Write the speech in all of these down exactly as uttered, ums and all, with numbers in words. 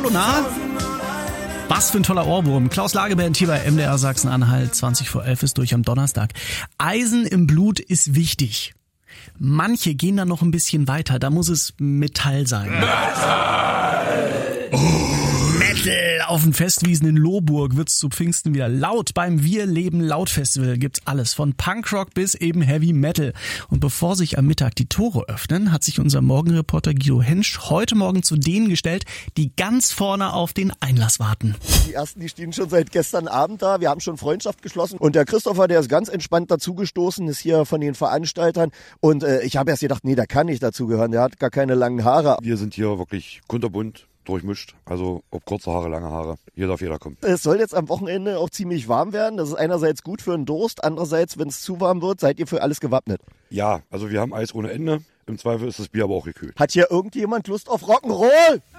Hallo, na? Was für ein toller Ohrwurm. Klaus Lageband hier bei M D R Sachsen-Anhalt. zwanzig vor elf ist durch am Donnerstag. Eisen im Blut ist wichtig. Manche gehen dann noch ein bisschen weiter. Da muss es Metall sein. Metall! Oh. Metal! Auf den Festwiesen in Lohburg wird's zu Pfingsten wieder laut. Beim Wir leben laut Festival gibt's alles. Von Punkrock bis eben Heavy Metal. Und bevor sich am Mittag die Tore öffnen, hat sich unser Morgenreporter Guido Hensch heute Morgen zu denen gestellt, die ganz vorne auf den Einlass warten. Die ersten, die stehen schon seit gestern Abend da. Wir haben schon Freundschaft geschlossen. Und der Christopher, der ist ganz entspannt dazugestoßen, ist hier von den Veranstaltern. Und äh, ich habe erst gedacht, nee, der kann nicht dazugehören. Der hat gar keine langen Haare. Wir sind hier wirklich kunterbunt durchmischt, also ob kurze Haare, lange Haare, hier darf jeder kommen. Es soll jetzt am Wochenende auch ziemlich warm werden. Das ist einerseits gut für den Durst, andererseits, wenn es zu warm wird, seid ihr für alles gewappnet. Ja, also wir haben Eis ohne Ende. Im Zweifel ist das Bier aber auch gekühlt. Hat hier irgendjemand Lust auf Rock'n'Roll? Ja!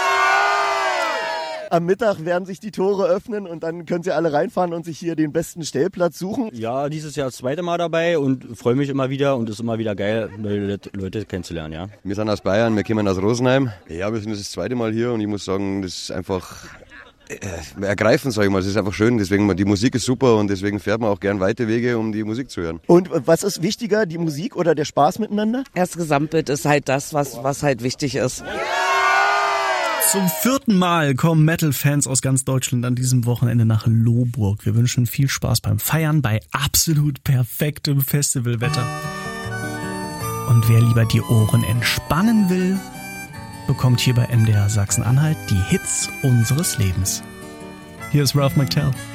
Am Mittag werden sich die Tore öffnen und dann können sie alle reinfahren und sich hier den besten Stellplatz suchen. Ja, dieses Jahr das zweite Mal dabei und freue mich immer wieder und es ist immer wieder geil, neue Leute kennenzulernen, ja. Wir sind aus Bayern, wir kommen aus Rosenheim. Ja, wir sind das zweite Mal hier und ich muss sagen, das ist einfach äh, ergreifend, sag ich mal. Es ist einfach schön, deswegen, die Musik ist super und deswegen fährt man auch gern weite Wege, um die Musik zu hören. Und was ist wichtiger, die Musik oder der Spaß miteinander? Das Gesamtbild ist halt das, was, was halt wichtig ist. Zum vierten Mal kommen Metal-Fans aus ganz Deutschland an diesem Wochenende nach Lohburg. Wir wünschen viel Spaß beim Feiern bei absolut perfektem Festivalwetter. Und wer lieber die Ohren entspannen will, bekommt hier bei M D R Sachsen-Anhalt die Hits unseres Lebens. Hier ist Ralph McTell.